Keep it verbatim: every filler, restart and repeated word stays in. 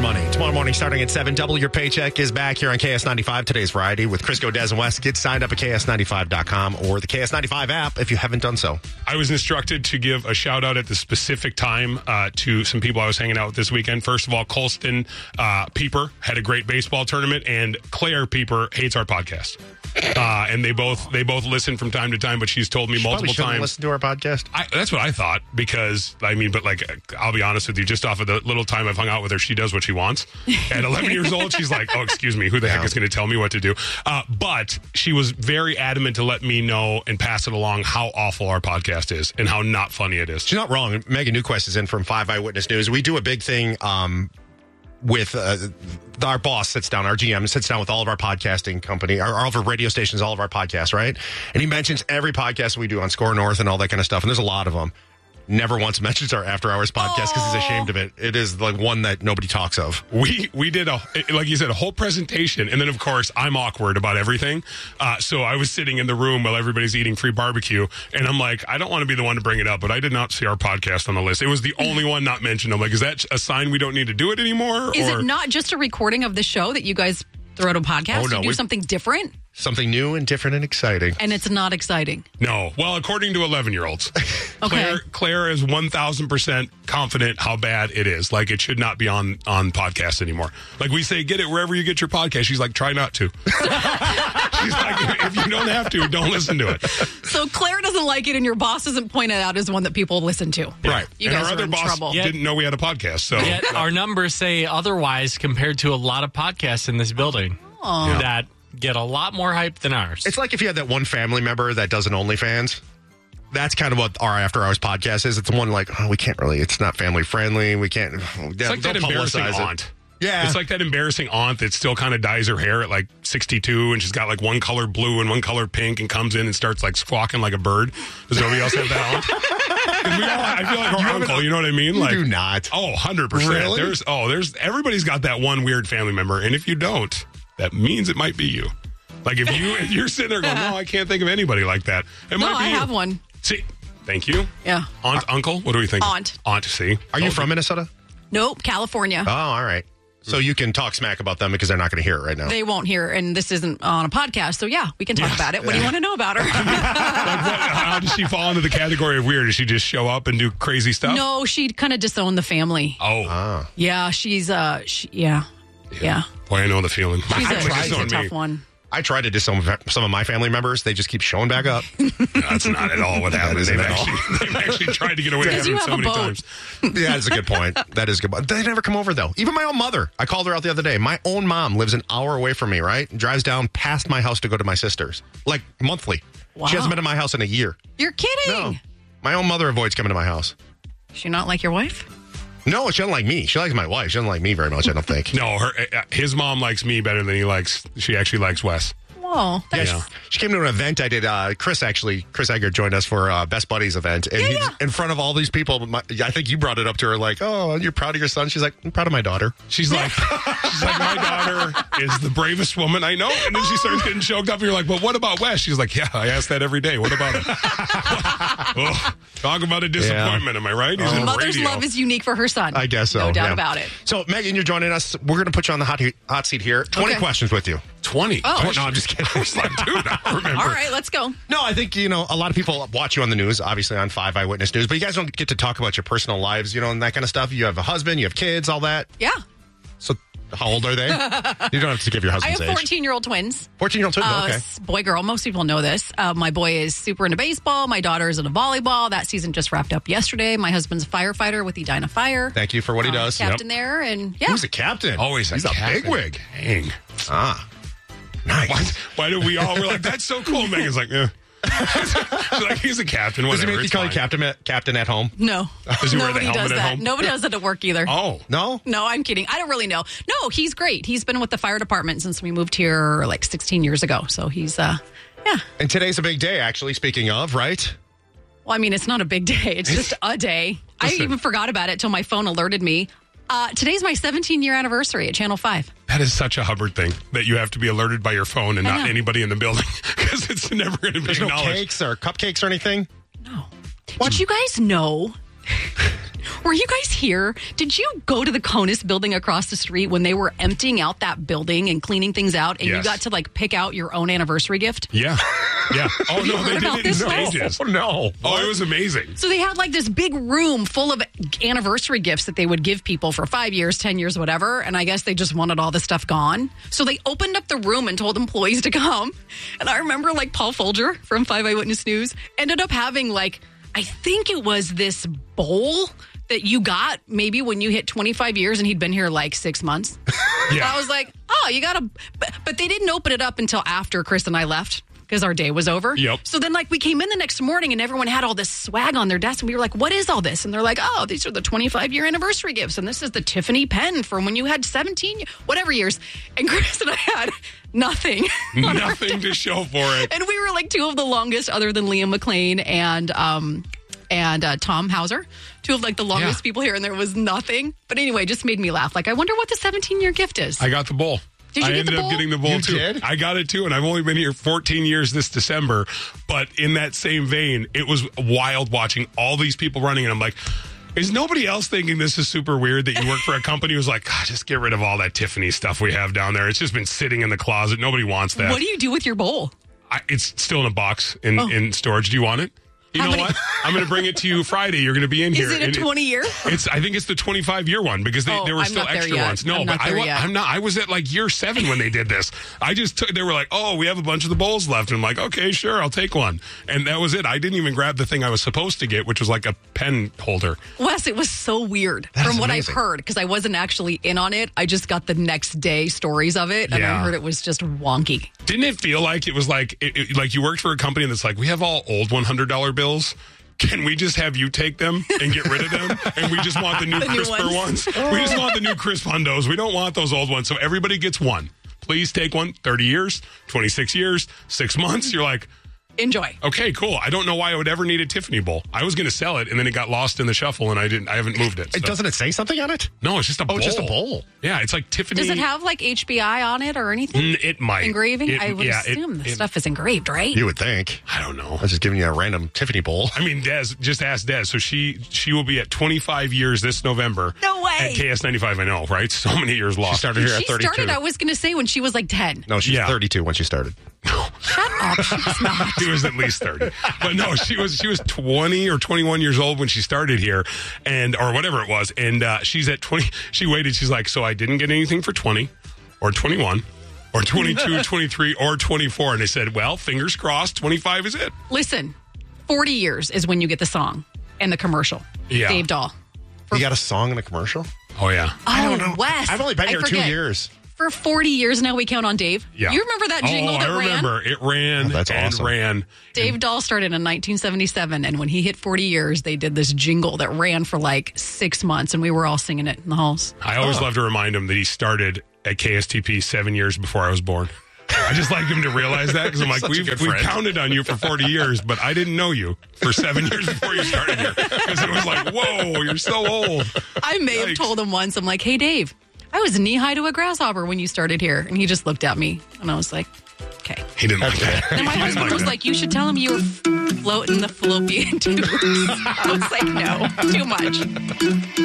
money. Tomorrow morning, starting at seven, Double Your Paycheck is back here on K S ninety-five. Today's Variety with Crisco, Des, and West. Get signed up at K S ninety-five dot com or the K S ninety-five app if you haven't done so. I was instructed to give a shout out at the specific time uh, to some people I was hanging out with this weekend. First of all, Colston uh, Pieper had a great baseball tournament, and Claire Pieper hates our podcast. Uh, and they both they both listen from time to time, but she's told me She multiple probably times. Listen to our podcast. I, that's what I thought, because I mean, but like, I'll be honest with you, just off of the little time I've hung out with her, she does what she wants. At eleven years old, she's like, "Oh, excuse me, who the Yeah. heck is going to tell me what to do?" Uh, but she was very adamant to let me know and pass it along how awful our podcast is and how not funny it is. She's not wrong. Megan Newquist is in from Five Eyewitness News. We do a big thing um, with uh, our boss sits down, our G M sits down with all of our podcasting company, our, all of our radio stations, all of our podcasts, right? And he mentions every podcast we do on Score North and all that kind of stuff. And there's a lot of them. Never once mentions our After Hours podcast because he's ashamed of it. It is like one that nobody talks of. We we did a like you said a whole presentation, and then of course I'm awkward about everything. Uh, so I was sitting in the room while everybody's eating free barbecue, and I'm like, I don't want to be the one to bring it up, but I did not see our podcast on the list. It was the only one not mentioned. I'm like, is that a sign we don't need to do it anymore? Is or? it not just a recording of the show that you guys throw out a podcast? Oh, no, you do we- something different, Something new and different and exciting. and it's not exciting. No. Well, according to eleven-year-olds, Okay. Claire Claire is one thousand percent confident how bad it is. Like, it should not be on on podcasts anymore. Like, we say, get it wherever you get your podcast. She's like, try not to. She's like, if you don't have to, don't listen to it. So Claire doesn't like it, and your boss doesn't point it out as one that people listen to. Right. You and guys our are other in boss trouble. Yeah. didn't know we had a podcast. So Yet our numbers say otherwise compared to a lot of podcasts in this building that get a lot more hype than ours. It's like if you had that one family member that does an OnlyFans. That's kind of what our After Hours podcast is. It's the one like, oh, we can't really, it's not family friendly. We can't, it's like that embarrassing aunt. Yeah. It's like that embarrassing aunt that still kind of dyes her hair at like sixty-two, and she's got like one color blue and one color pink, and comes in and starts like squawking like a bird. Does nobody else have that aunt? 'Cause we all, I feel like our uncle, you know what I mean? You Like, do not. Oh, one hundred percent. Really? There's, oh, there's, everybody's got that one weird family member, and if you don't, that means it might be you. Like if you, if you're sitting there going, no, I can't think of anybody like that. It No, might be I you. have one. See, thank you. Yeah. Aunt, uncle, what do we think? Aunt. Aunt, see. Are you Oh, from Minnesota? Nope, California. Oh, all right. So you can talk smack about them because they're not going to hear it right now. They won't hear, and this isn't on a podcast, so yeah, we can talk about it. What do you want to know about her? Like what, how does she fall into the category of weird? Does she just show up and do crazy stuff? No, she'd kind of disown the family. Oh. Ah. Yeah, she's, uh, she, yeah, yeah. Boy, I know the feeling. She's a, Like, she's it's a on tough me. one. I tried to disown some of my family members. They just keep showing back up. That's not at all what happened. isn't They've at all. actually, they've actually tried to get away Because with you it have so a many boat. times. Yeah, that's a good point. That is good. They never come over, though. Even my own mother. I called her out the other day. My own mom lives an hour away from me, right? Drives down past my house to go to my sister's. Like, monthly. Wow. She hasn't been to my house in a year. You're kidding. No. My own mother avoids coming to my house. She not like your wife? No, she doesn't like me. She likes my wife. She doesn't like me very much, I don't think. No, her uh, his mom likes me better than he likes. She actually likes Wes. Oh, Yeah, that's, she, she came to an event I did. Uh, Chris actually, Chris Egger joined us for uh, Best Buddies event, and Yeah, he, yeah. in front of all these people. My, I think you brought it up to her, like, "Oh, you're proud of your son." She's like, "I'm proud of my daughter." She's like, she's like, my daughter is the bravest woman I know. And then she starts getting choked up. And you're like, but what about Wes? She's like, yeah, I ask that every day. What about him? Oh, talk about a disappointment. Am I right? He's in mother's radio. love is unique for her son. I guess so. No doubt yeah. about it. So, Megan, you're joining us. We're going to put you on the hot, hot seat here. twenty Okay. questions with you. twenty. Oh. No, I'm just kidding. I was like, dude, I don't remember. All right, let's go. No, I think, you know, a lot of people watch you on the news, obviously on Five Eyewitness News, but you guys don't get to talk about your personal lives, you know, and that kind of stuff. You have a husband, you have kids, all that. Yeah. So, how old are they? You don't have to give your I husband's have age. fourteen-year-old twins. fourteen-year-old twins? Uh, Okay. s- boy, girl. Most people know this. Uh, my boy is super into baseball. My daughter is into volleyball. That season just wrapped up yesterday. My husband's a firefighter with Edina Fire. Thank you for what he Uh, does. Captain there, and yeah. He's a captain. Always a He's captain. a bigwig. Dang. Ah. Nice. Why, why do we all, we're like, that's so cool. Megan's like, yeah. like, he's a captain. Does Whatever. he make you it's call you fine. captain at, captain at home? No. Does he wear the Nobody helmet does at that. home? Nobody does that at work either. Oh. No? No, I'm kidding. I don't really know. No, he's great. He's been with the fire department since we moved here like sixteen years ago. So he's, uh, yeah. And today's a big day, actually, speaking of, right? Well, I mean, it's not a big day. It's just a day. I Listen. even forgot about it till my phone alerted me. Uh, today's my seventeen-year anniversary at Channel five. That is such a Hubbard thing that you have to be alerted by your phone and I not know. anybody in the building because it's never going to be There's no acknowledged. cakes or cupcakes or anything? No. Did you guys know Were you guys here? Did you go to the Conus building across the street when they were emptying out that building and cleaning things out, and Yes. you got to like pick out your own anniversary gift? Yeah. Yeah. Oh, no, they heard did about it in this one? stages. Oh, no. Oh, it was amazing. So they had like this big room full of anniversary gifts that they would give people for five years, ten years, whatever. And I guess they just wanted all the stuff gone. So they opened up the room and told employees to come. And I remember like Paul Folger from Five Eyewitness News ended up having like, I think it was this bowl that you got maybe when you hit twenty-five years and he'd been here like six months. Yeah. I was like, oh, you got to, but, but they didn't open it up until after Chris and I left because our day was over. Yep. So then like we came in the next morning and everyone had all this swag on their desk and we were like, what is all this? And they're like, oh, these are the twenty-five year anniversary gifts. And this is the Tiffany pen from when you had seventeen, whatever years. And Chris and I had nothing. on our Nothing to show for it. And we were like two of the longest other than Liam McLean and, um, and uh, Tom Hauser, two of like the longest Yeah. people here, and there was nothing. But anyway, just made me laugh. Like, I wonder what the seventeen year gift is. I got the bowl. Did you I get ended the up bowl? getting the bowl You too. did? I got it too, and I've only been here fourteen years this December. But in that same vein, it was wild watching all these people running, and I'm like, is nobody else thinking this is super weird that you work for a company who's like, God, just get rid of all that Tiffany stuff we have down there. It's just been sitting in the closet. Nobody wants that. What do you do with your bowl? I, it's still in a box in, Oh. in storage. Do you want it? You How know many- what? I'm going to bring it to you Friday. You're going to be in here. Is it a and twenty year? It's. I think it's the twenty-five year one because they, Oh, there were I'm still not there extra yet. ones. No, I'm but not I, there wa- yet. I'm not. I was at like year seven when they did this. I just took. They were like, "Oh, we have a bunch of the bowls left," and I'm like, "Okay, sure, I'll take one." And that was it. I didn't even grab the thing I was supposed to get, which was like a pen holder. Wes, it was so weird That from is what amazing. I've heard because I wasn't actually in on it. I just got the next day stories of it, and Yeah. I heard it was just wonky. Didn't it feel like it was like it, it- like you worked for a company that's like, we have all old one hundred dollar bills. Can we just have you take them and get rid of them? And we just want the new The new crisper ones. ones. We just want the new crisp hundos. We don't want those old ones. So everybody gets one. Please take one. thirty years, twenty-six years, six months. You're like, Enjoy. okay, cool. I don't know why I would ever need a Tiffany bowl. I was going to sell it, and then it got lost in the shuffle, and I didn't. I haven't moved it. It so. doesn't it say something on it? No, it's just a Oh, bowl. it's just a bowl. Yeah, it's like Tiffany. Does it have like H B I on it or anything? Mm, It might Engraving? It- I would yeah, it- assume the it- stuff is engraved, right? You would think. I don't know. I was just giving you a random Tiffany bowl. I mean, Des, just ask Des. So she she will be at twenty-five years this November. No way. At K S ninety-five, I know, right? So many years lost. She started here at She thirty-two. started, I was going to say, when she was like ten. no, she's Yeah. thirty-two when she started. Shut up. She was not. She was at least thirty. But no, she was she was twenty or twenty-one years old when she started here, and or whatever it was. And uh, she's at twenty. She waited. She's like, so I didn't get anything for twenty or twenty-one or twenty-two, twenty-three or twenty-four. And they said, well, fingers crossed, twenty-five is it. Listen, forty years is when you get the song and the commercial. Yeah. Dave Dahl. You got a song in a commercial? Oh, yeah. I don't know. Wes. I've only been I here two forget. years. For forty years now, we count on Dave. Yeah. You remember that jingle oh, that I ran? remember. It ran Oh, that's and awesome. ran. Dave Dahl started in nineteen seventy-seven, and when he hit forty years, they did this jingle that ran for like six months, and we were all singing it in the halls. I always love to remind him that he started at K S T P seven years before I was born. I just like him to realize that because I'm like, Such a we've, good we've friend. counted on you for forty years, but I didn't know you for seven years before you started here. Because it was like, whoa, you're so old. I may have Yikes. told him once, I'm like, hey, Dave, I was knee high to a grasshopper when you started here. And he just looked at me, and I was like, okay. He didn't like that. And my He didn't husband like was that. like, you should tell him you were floating the fallopian tubes. I was like, no, too much.